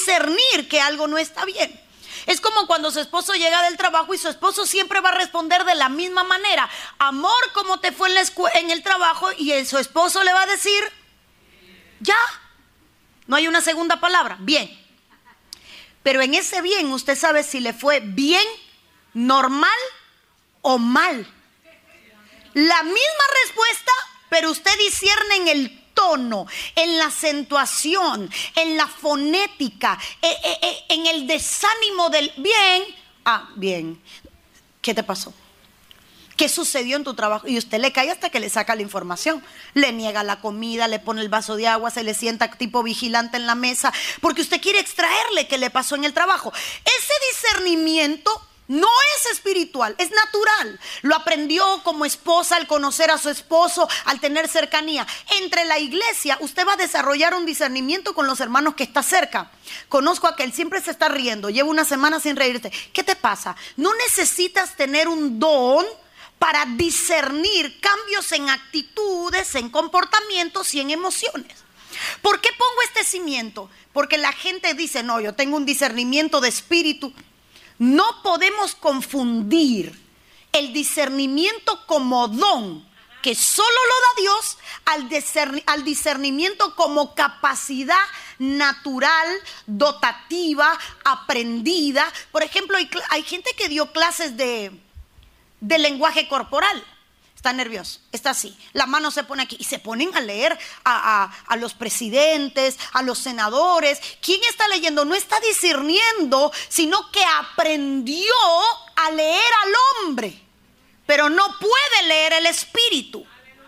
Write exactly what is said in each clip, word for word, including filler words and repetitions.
discernir que algo no está bien. Es como cuando su esposo llega del trabajo y su esposo siempre va a responder de la misma manera. Amor, ¿cómo te fue en, la escu- en el trabajo? Y el, su esposo le va a decir, ya. No hay una segunda palabra, bien. Pero en ese bien usted sabe si le fue bien, normal o mal. La misma respuesta, pero usted discierne en el tono, en la acentuación, en la fonética, en el desánimo del bien. Ah, bien. ¿Qué te pasó? ¿Qué sucedió en tu trabajo? Y usted le cae hasta que le saca la información. Le niega la comida, le pone el vaso de agua, se le sienta tipo vigilante en la mesa, porque usted quiere extraerle qué le pasó en el trabajo. Ese discernimiento no es espiritual, es natural. Lo aprendió como esposa al conocer a su esposo, al tener cercanía. Entre la iglesia, usted va a desarrollar un discernimiento con los hermanos que está cerca. Conozco a aquel, siempre se está riendo, lleva una semana sin reírte. ¿Qué te pasa? No necesitas tener un don para discernir cambios en actitudes, en comportamientos y en emociones. ¿Por qué pongo este cimiento? Porque la gente dice, no, yo tengo un discernimiento de espíritu. No podemos confundir el discernimiento como don, que solo lo da Dios, al, discern, al discernimiento como capacidad natural, dotativa, aprendida. Por ejemplo, hay, hay gente que dio clases de, de lenguaje corporal. Está nervioso, está así, la mano se pone aquí y se ponen a leer a, a, a los presidentes, a los senadores. ¿Quién está leyendo? No está discerniendo, sino que aprendió a leer al hombre, pero no puede leer el espíritu.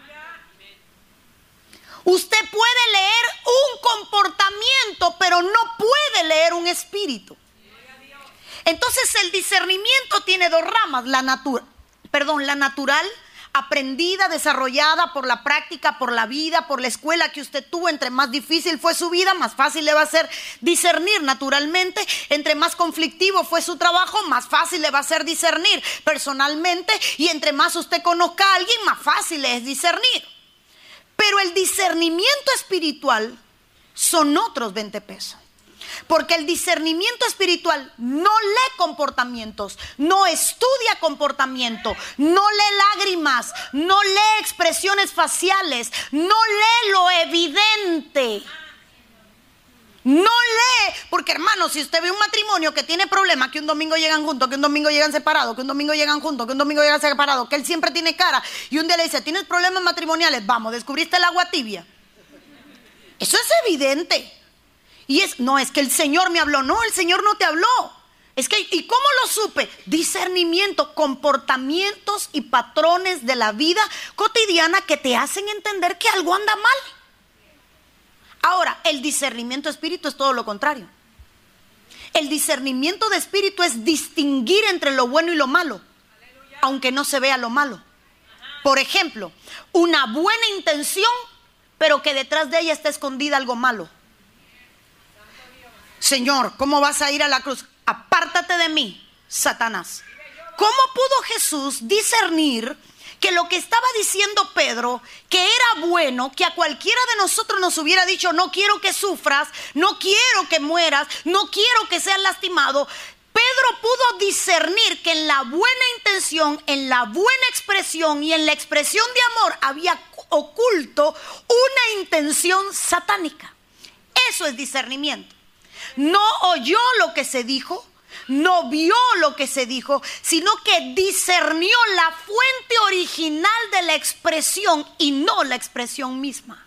Usted puede leer un comportamiento, pero no puede leer un espíritu. Entonces el discernimiento tiene dos ramas, la natura, perdón, la natural, aprendida, desarrollada por la práctica, por la vida, por la escuela que usted tuvo. Entre más difícil fue su vida, más fácil le va a ser discernir naturalmente. Entre más conflictivo fue su trabajo, más fácil le va a ser discernir personalmente. Y entre más usted conozca a alguien, más fácil le es discernir. Pero el discernimiento espiritual son otros veinte pesos. Porque el discernimiento espiritual no lee comportamientos, no estudia comportamiento, no lee lágrimas, no lee expresiones faciales, no lee lo evidente. No lee, porque hermano, si usted ve un matrimonio que tiene problemas, que un domingo llegan juntos, que un domingo llegan separados, que un domingo llegan juntos, que un domingo llegan separados, que él siempre tiene cara, y un día le dice, ¿tienes problemas matrimoniales? Vamos, ¿descubriste el agua tibia? Eso es evidente. Y es, no, es que el Señor me habló. No, el Señor no te habló. Es que, ¿y cómo lo supe? Discernimiento, comportamientos y patrones de la vida cotidiana que te hacen entender que algo anda mal. Ahora, el discernimiento de espíritu es todo lo contrario. El discernimiento de espíritu es distinguir entre lo bueno y lo malo, aunque no se vea lo malo. Por ejemplo, una buena intención, pero que detrás de ella está escondida algo malo. Señor, ¿cómo vas a ir a la cruz? Apártate de mí, Satanás. ¿Cómo pudo Jesús discernir que lo que estaba diciendo Pedro, que era bueno, que a cualquiera de nosotros nos hubiera dicho, no quiero que sufras, no quiero que mueras, no quiero que seas lastimado? Pedro pudo discernir que en la buena intención, en la buena expresión y en la expresión de amor había oculto una intención satánica. Eso es discernimiento. No oyó lo que se dijo, no vio lo que se dijo, sino que discernió la fuente original de la expresión y no la expresión misma.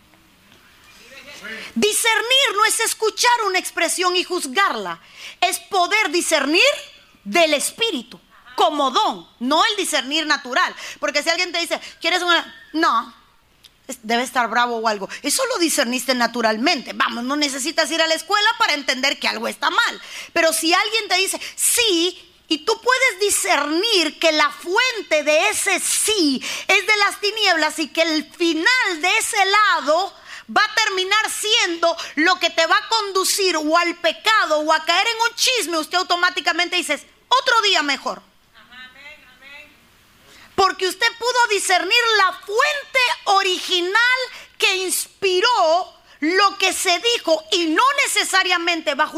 Discernir no es escuchar una expresión y juzgarla, es poder discernir del espíritu como don, no el discernir natural. Porque si alguien te dice, ¿quieres una? No, debe estar bravo o algo. Eso lo discerniste naturalmente. Vamos, no necesitas ir a la escuela para entender que algo está mal. Pero si alguien te dice sí, y tú puedes discernir que la fuente de ese sí es de las tinieblas y que el final de ese lado va a terminar siendo lo que te va a conducir o al pecado o a caer en un chisme, usted automáticamente dices, otro día mejor. Porque usted pudo discernir la fuente original que inspiró lo que se dijo y no necesariamente bajo